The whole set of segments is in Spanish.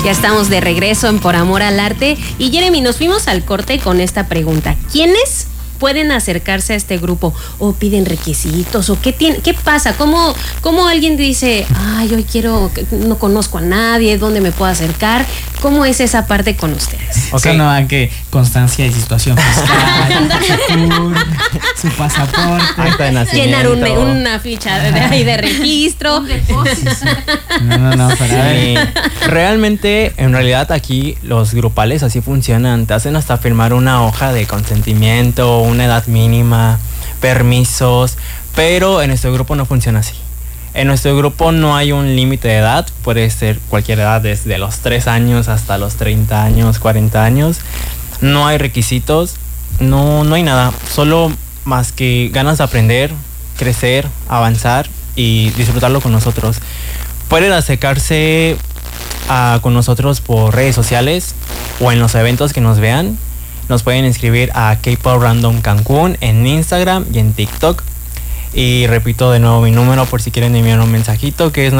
Ya estamos de regreso en Por Amor al Arte. Y Jeremy, nos fuimos al corte con esta pregunta. ¿Quiénes pueden acercarse a este grupo? ¿O piden requisitos? ¿O qué pasa? ¿Cómo alguien dice, ay, hoy no conozco a nadie, ¿dónde me puedo acercar? ¿Cómo es esa parte con ustedes? O sea, no hay que constancia y situación fiscal, su pasaporte, acta de nacimiento, llenar una ficha de registro. No, para Realmente, en realidad aquí los grupales así funcionan. Te hacen hasta firmar una hoja de consentimiento, una edad mínima, permisos, pero en nuestro grupo no funciona así. En nuestro grupo no hay un límite de edad, puede ser cualquier edad, desde los 3 años hasta los 30 años, 40 años. No hay requisitos, no hay nada, solo más que ganas de aprender, crecer, avanzar y disfrutarlo con nosotros. Pueden acercarse con nosotros por redes sociales o en los eventos que nos vean. Nos pueden escribir a K-Pop Random Cancún en Instagram y en TikTok. Y repito de nuevo mi número por si quieren enviar un mensajito, que es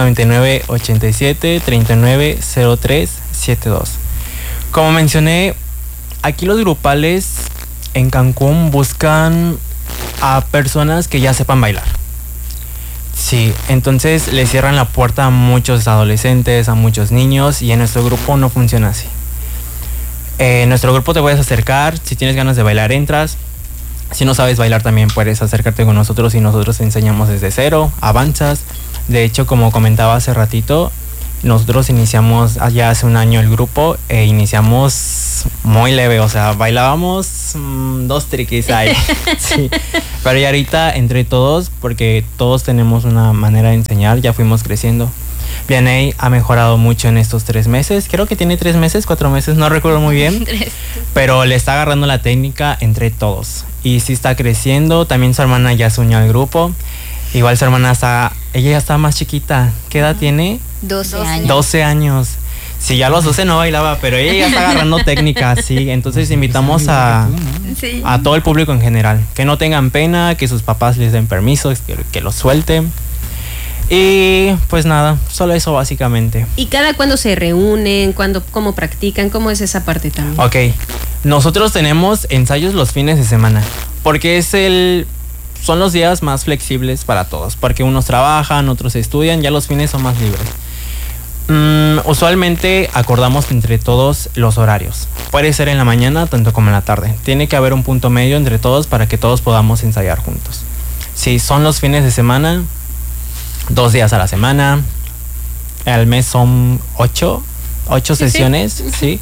9987-390372. Como mencioné, aquí los grupales en Cancún buscan a personas que ya sepan bailar. Sí, entonces le cierran la puerta a muchos adolescentes, a muchos niños, y en nuestro grupo no funciona así. En nuestro grupo te puedes acercar, si tienes ganas de bailar entras. Si no sabes bailar también puedes acercarte con nosotros y nosotros te enseñamos desde cero, avanzas. De hecho, como comentaba hace ratito, nosotros iniciamos ya hace un año el grupo e iniciamos muy leve, o sea, bailábamos 2 triquis ahí. Sí. Pero ya ahorita entre todos, porque todos tenemos una manera de enseñar, ya fuimos creciendo. Vianey ha mejorado mucho en estos 3 meses. Creo que tiene 3 meses, 4 meses, no recuerdo muy bien. Pero le está agarrando la técnica entre todos. Y sí está creciendo. También su hermana ya se unió al grupo. Igual su hermana ella ya está más chiquita. ¿Qué edad tiene? 12 años. 12 años. Sí, ya a los 12 no bailaba, pero ella ya está agarrando técnica, sí. Entonces invitamos a todo el público en general. Que no tengan pena, que sus papás les den permiso, que los suelten. Y pues nada, solo eso básicamente. ¿Y cada cuándo se reúnen? ¿Cómo practican? ¿Cómo es esa parte también? Ok, nosotros tenemos ensayos los fines de semana, porque son los días más flexibles para todos, porque unos trabajan, otros estudian, ya los fines son más libres. Usualmente acordamos entre todos los horarios. Puede ser en la mañana tanto como en la tarde. Tiene que haber un punto medio entre todos para que todos podamos ensayar juntos. Si son los fines de semana, 2 días a la semana, al mes son 8 sesiones, sí.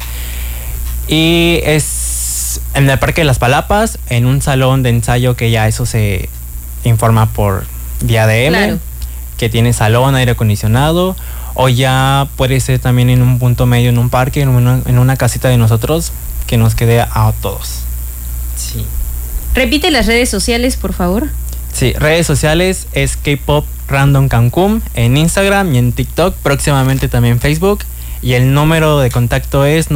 Y es en el Parque de las Palapas, en un salón de ensayo que ya eso se informa por vía DM, claro, que tiene salón, aire acondicionado, o ya puede ser también en un punto medio, en un parque, en una casita de nosotros, que nos quede a todos. Sí. Repite las redes sociales, por favor. Sí, redes sociales es K-Pop Random Cancún en Instagram y en TikTok, próximamente también Facebook. Y el número de contacto es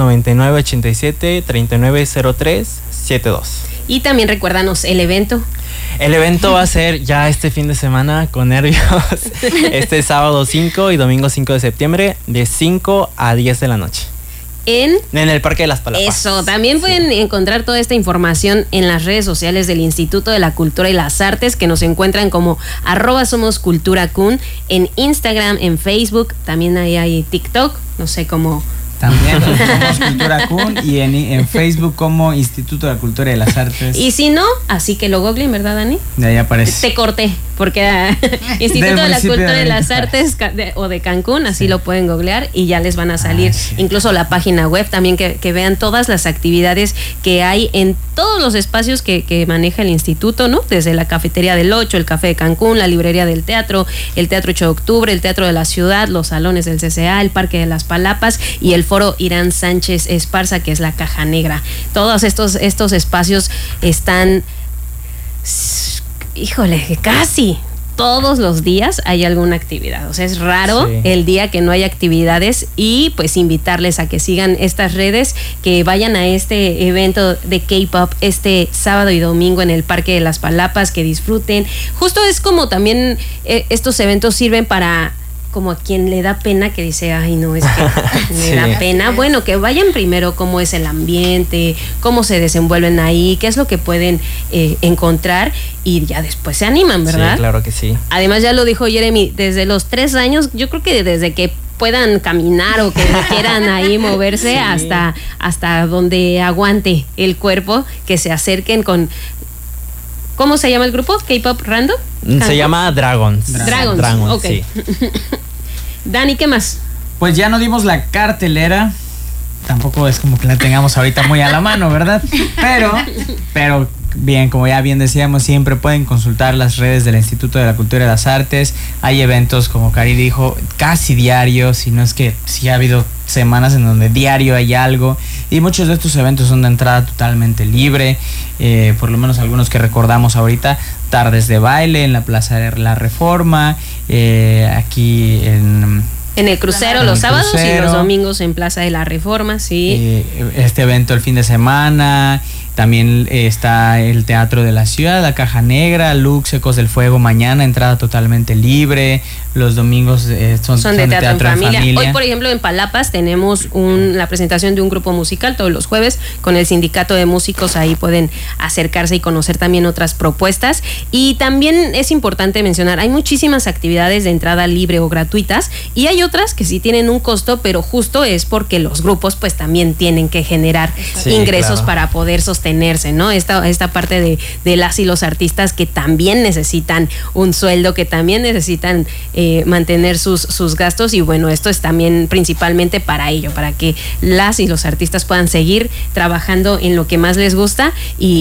9987-390372. Y también recuérdanos el evento. El evento va a ser ya este fin de semana, con nervios, este sábado 5 y domingo 5 de septiembre, de 5 a 10 de la noche. En el Parque de las Palapas. Eso, también pueden encontrar toda esta información en las redes sociales del Instituto de la Cultura y las Artes, que nos encuentran como @somosculturacun en Instagram, en Facebook, también ahí hay TikTok, no sé cómo. También somos Cultura Kun y en Facebook como Instituto de la Cultura y las Artes. Y si no, así que lo googleen, ¿verdad, Dani? De ahí aparece. Te corté, porque Instituto de la Cultura y las Artes o de Cancún, así lo pueden googlear y ya les van a salir incluso la página web, también que vean todas las actividades que hay en todos los espacios que maneja el instituto, ¿no? Desde la cafetería del 8, el Café de Cancún, la librería del teatro, el Teatro 8 de Octubre, el Teatro de la Ciudad, los salones del CCA, el Parque de las Palapas y el Foro Irán Sánchez Esparza, que es la Caja Negra. Todos estos espacios están, híjole, casi todos los días hay alguna actividad. O sea, es raro el día que no hay actividades, y pues invitarles a que sigan estas redes, que vayan a este evento de K-Pop este sábado y domingo en el Parque de las Palapas, que disfruten. Justo es como también estos eventos sirven para como a quien le da pena, que dice, ay no, es que me Sí. da pena. Bueno, que vayan primero cómo es el ambiente, cómo se desenvuelven ahí, qué es lo que pueden encontrar y ya después se animan, ¿verdad? Sí, claro que sí. Además ya lo dijo Jeremy, desde los 3 años, yo creo que desde que puedan caminar o que quieran ahí moverse, Sí. hasta donde aguante el cuerpo, que se acerquen con... ¿Cómo se llama el grupo? ¿K-Pop Random? Se llama Dragons. Dragons, ok. sí. Dani, ¿qué más? Pues ya no dimos la cartelera. Tampoco es como que la tengamos ahorita muy a la mano, ¿verdad? Pero bien, como ya bien decíamos, siempre pueden consultar las redes del Instituto de la Cultura y las Artes. Hay eventos, como Cari dijo, casi diarios, si no es que sí ha habido semanas en donde diario hay algo. Y muchos de estos eventos son de entrada totalmente libre. Por lo menos algunos que recordamos ahorita: tardes de baile en la Plaza de la Reforma, aquí En el crucero En los el sábados crucero. y los domingos en Plaza de la Reforma, sí. este evento el fin de semana. También está el Teatro de la Ciudad, la Caja Negra, Lux, Ecos del Fuego mañana, entrada totalmente libre. Los domingos son de teatro en familia. Hoy, por ejemplo, en Palapas tenemos la presentación de un grupo musical todos los jueves con el sindicato de músicos. Ahí pueden acercarse y conocer también otras propuestas. Y también es importante mencionar, hay muchísimas actividades de entrada libre o gratuitas y hay otras que sí tienen un costo, pero justo es porque los grupos pues también tienen que generar ingresos, claro, para poder sostenerse, ¿no? Esta parte de las y los artistas que también necesitan un sueldo, que también necesitan mantener sus gastos, y bueno, esto es también principalmente para ello, para que las y los artistas puedan seguir trabajando en lo que más les gusta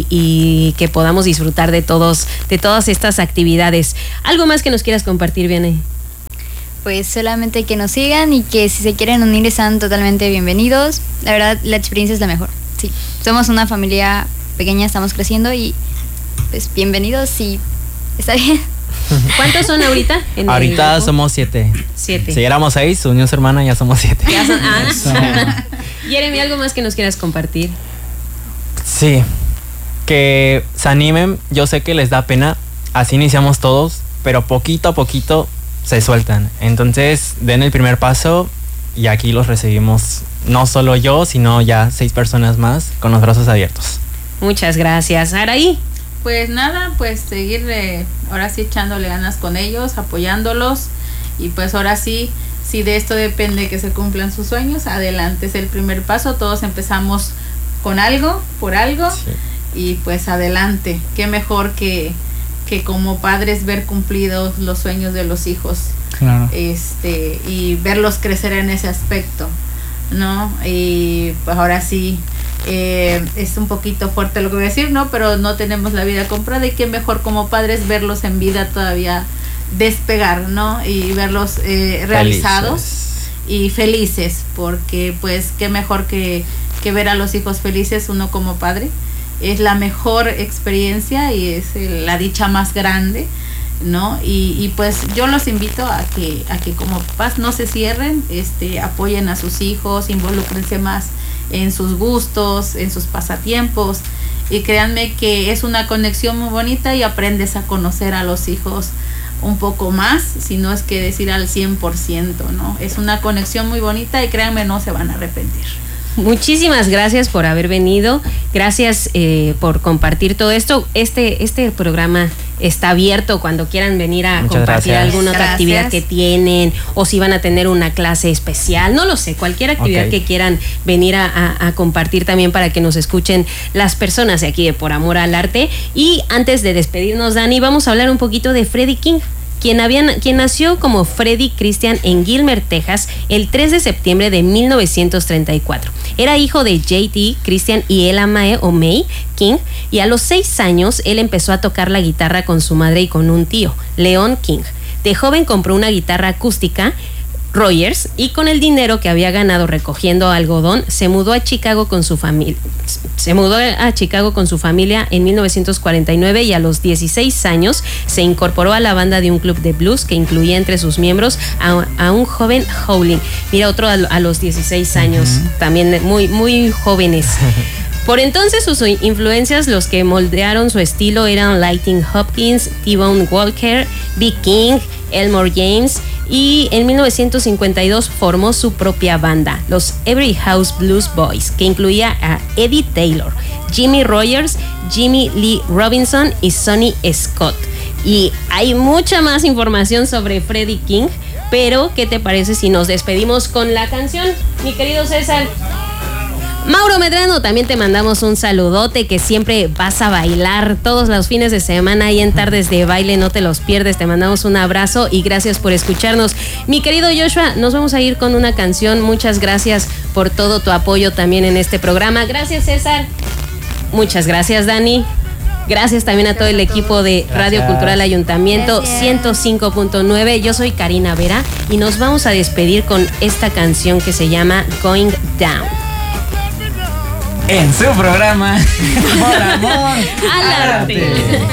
y que podamos disfrutar de todas estas actividades. ¿Algo más que nos quieras compartir, Vianney? Pues solamente que nos sigan y que si se quieren unir están totalmente bienvenidos. La verdad, la experiencia es la mejor. Sí, somos una familia pequeña, estamos creciendo y pues bienvenidos y está bien. ¿Cuántos son ahorita? Ahorita somos 7. 7. Si éramos 6, unió su hermana, ya somos 7. Ya son, Jeremy, ¿algo más que nos quieras compartir? Sí, que se animen. Yo sé que les da pena, así iniciamos todos, pero poquito a poquito se sueltan. Entonces den el primer paso y aquí los recibimos, no solo yo, sino ya 6 personas más con los brazos abiertos. Muchas gracias. Araí. Pues nada, pues seguir ahora sí echándole ganas con ellos, apoyándolos, y pues ahora sí, si de esto depende que se cumplan sus sueños, adelante, es el primer paso. Todos empezamos con algo, por algo, sí, y pues adelante. Qué mejor que como padres ver cumplidos los sueños de los hijos, claro, y verlos crecer en ese aspecto, ¿no? Y pues ahora sí, es un poquito fuerte lo que voy a decir, ¿no? Pero no tenemos la vida comprada, y qué mejor como padres verlos en vida todavía despegar, ¿no? Y verlos realizados y felices, porque pues qué mejor que ver a los hijos felices uno como padre. Es la mejor experiencia y es la dicha más grande, ¿no? Y pues yo los invito a que como papás no se cierren, apoyen a sus hijos, involúcrense más en sus gustos, en sus pasatiempos, y créanme que es una conexión muy bonita y aprendes a conocer a los hijos un poco más, si no es que decir al 100%, ¿no? Es una conexión muy bonita y créanme, no se van a arrepentir. Muchísimas gracias por haber venido, gracias por compartir todo esto. Este programa está abierto cuando quieran venir a Muchas compartir gracias. alguna otra actividad que tienen, o si van a tener una clase especial, no lo sé, cualquier actividad que quieran venir a compartir también, para que nos escuchen las personas de aquí de Por Amor al Arte. Y antes de despedirnos, Dani, vamos a hablar un poquito de Freddie King, quien nació como Freddie Christian en Gilmer, Texas, el 3 de septiembre de 1934. Era hijo de J.T. Christian y Ella Mae o May King, y a los 6 años él empezó a tocar la guitarra con su madre y con un tío, Leon King. De joven compró una guitarra acústica Rogers, y con el dinero que había ganado recogiendo algodón se mudó a Chicago con su familia. En 1949, y a los 16 años se incorporó a la banda de un club de blues que incluía entre sus miembros a un joven Howling. Mira, otro a los 16 años, también muy, muy jóvenes. Por entonces sus influencias, los que moldearon su estilo, eran Lightning Hopkins, T-Bone Walker, B. King, Elmore James y en 1952 formó su propia banda, los Every House Blues Boys, que incluía a Eddie Taylor, Jimmy Rogers, Jimmy Lee Robinson y Sonny Scott. Y hay mucha más información sobre Freddie King, pero ¿qué te parece si nos despedimos con la canción, mi querido César? Mauro Medrano, también te mandamos un saludote, que siempre vas a bailar todos los fines de semana y en Tardes de Baile, no te los pierdes. Te mandamos un abrazo y gracias por escucharnos. Mi querido Joshua, nos vamos a ir con una canción. Muchas gracias por todo tu apoyo también en este programa. Gracias, César. Muchas gracias, Dani. Gracias también a todo el equipo de Radio Cultural Ayuntamiento 105.9. Yo soy Karina Vera y nos vamos a despedir con esta canción que se llama Going Down. En su programa Por Amor al Arte.